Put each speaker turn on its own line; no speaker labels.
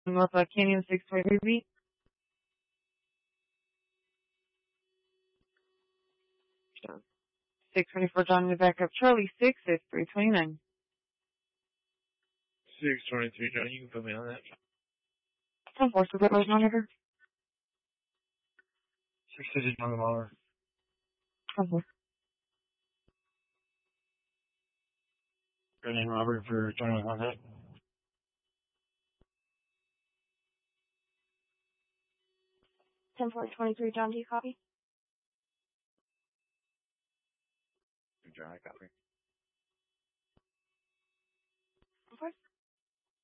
Northwest Canyon 623B. 624 John, the backup Charlie 6 at 329.
623 John, you can put me on that.
10-4, supervisor monitor.
6 on the monitor.
10-4.
Good name, Robert, for joining my contact.
10-4-23 John, do you copy?
John, I copy.